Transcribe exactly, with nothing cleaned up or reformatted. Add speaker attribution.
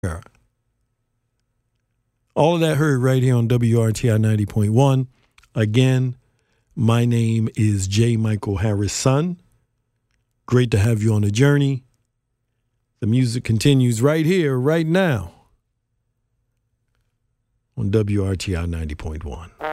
Speaker 1: All of that heard right here on W R T I ninety point one. Again, my name is J. Michael Harris' son. Great to have you on the journey. The music continues right here, right now on W R T I ninety point one.